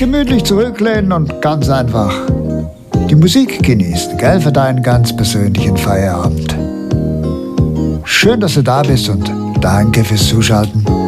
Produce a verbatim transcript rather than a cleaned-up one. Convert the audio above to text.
gemütlich zurücklehnen und ganz einfach die Musik genießen, gell, für deinen ganz persönlichen Feierabend. Schön, dass du da bist und danke fürs Zuschalten.